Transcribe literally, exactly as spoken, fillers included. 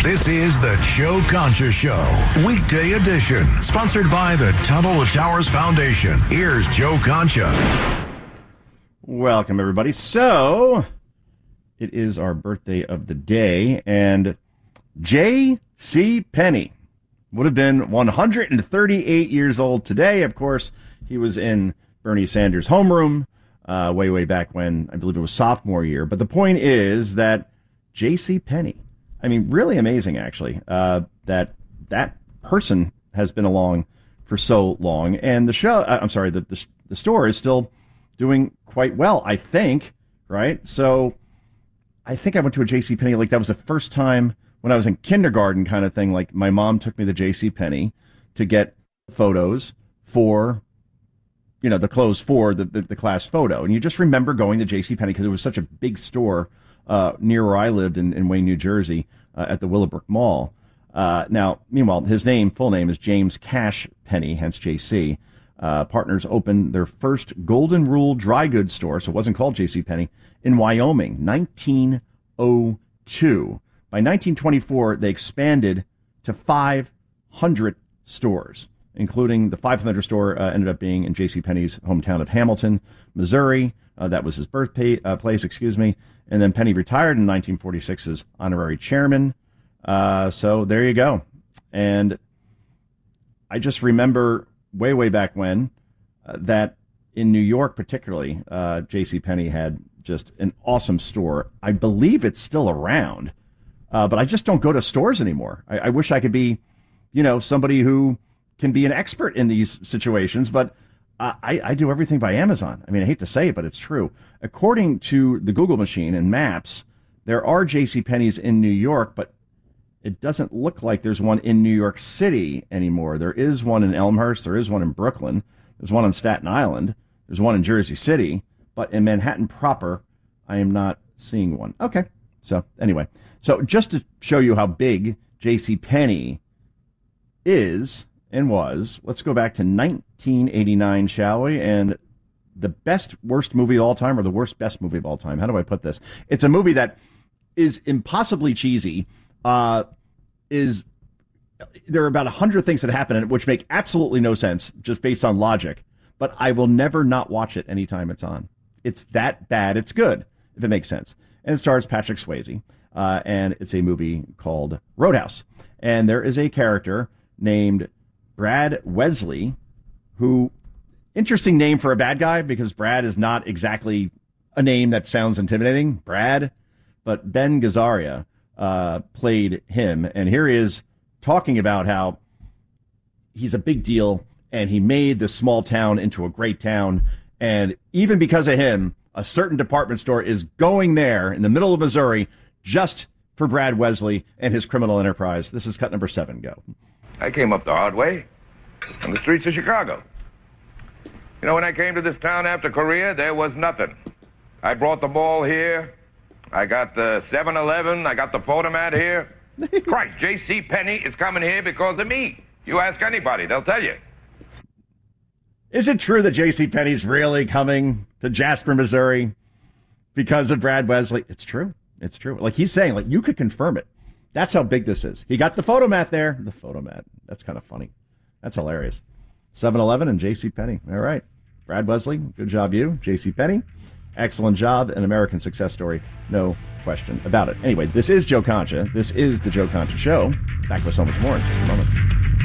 This is the Joe Concha Show, weekday edition, sponsored by the Tunnel to Towers Foundation. Here's Joe Concha. Welcome, everybody. So, it is our birthday of the day, and J C. Penney would have been one hundred thirty-eight years old today. Of course, he was in Bernie Sanders' homeroom uh, way, way back when, I believe it was sophomore year. But the point is that J C. Penney, I mean, really amazing, actually, uh, that that person has been along for so long. And the show, uh, I'm sorry, the, the the store is still doing quite well, I think, right? So I think I went to a J C. Penney, like that was the first time when I was in kindergarten kind of thing. Like my mom took me to J C. Penney to get photos for, you know, the clothes for the, the, the class photo. And you just remember going to J C. Penney because it was such a big store Uh, near where I lived in, in Wayne, New Jersey, uh, at the Willowbrook Mall. Uh, now, meanwhile, his name, full name is James Cash Penney, hence J C. Uh, partners opened their first Golden Rule dry goods store, so it wasn't called J C. Penney, in Wyoming, nineteen oh two. By nineteen twenty-four, they expanded to five hundred stores, including the five hundred store uh, ended up being in J C. Penney's hometown of Hamilton, Missouri. Uh, that was his birthplace, uh, place, excuse me. And then Penney retired in nineteen forty-six as honorary chairman. Uh, so there you go. And I just remember way, way back when uh, that in New York particularly, uh, J C. Penney had just an awesome store. I believe it's still around, uh, but I just don't go to stores anymore. I, I wish I could be, you know, somebody who can be an expert in these situations, but I, I do everything by Amazon. I mean, I hate to say it, but it's true. According to the Google machine and maps, there are J C. Penney's in New York, but it doesn't look like there's one in New York City anymore. There is one in Elmhurst. There is one in Brooklyn. There's one on Staten Island. There's one in Jersey City. But in Manhattan proper, I am not seeing one. Okay. So anyway, so just to show you how big J C. Penney is and was, let's go back to nineteen eighty-nine, shall we? And the best, worst movie of all time, or the worst, best movie of all time. How do I put this? It's a movie that is impossibly cheesy. Uh, is there are about a hundred things that happen in it which make absolutely no sense, just based on logic. But I will never not watch it anytime it's on. It's that bad. It's good, if it makes sense. And it stars Patrick Swayze. Uh, and it's a movie called Roadhouse. And there is a character named Brad Wesley, who, interesting name for a bad guy, because Brad is not exactly a name that sounds intimidating, Brad, but Ben Gazzara uh, played him, and here he is talking about how he's a big deal, and he made this small town into a great town, and even because of him, a certain department store is going there in the middle of Missouri just for Brad Wesley and his criminal enterprise. This is cut number seven. Go. I came up the hard way on the streets of Chicago. You know, when I came to this town after Korea, there was nothing. I brought the mall here. I got the seven eleven. I got the photomat here. Christ, J C. Penney is coming here because of me. You ask anybody, they'll tell you. Is it true that J C. Penney's really coming to Jasper, Missouri because of Brad Wesley? It's true. It's true. Like he's saying, like you could confirm it. That's how big this is. He got the photomat there. The photomat. That's kind of funny. That's hilarious. seven eleven and J C. Penney. All right. Brad Wesley, good job you. J C. Penney, excellent job. An American success story. No question about it. Anyway, this is Joe Concha. This is the Joe Concha Show. Back with so much more in just a moment.